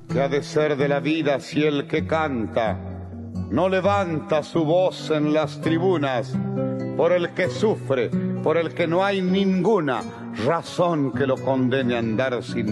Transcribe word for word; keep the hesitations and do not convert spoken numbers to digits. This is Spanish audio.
¿Qué ha de ser de la vida si el que canta no levanta su voz en las tribunas? Por el que sufre, por el que no hay ninguna razón que lo condene a andar sin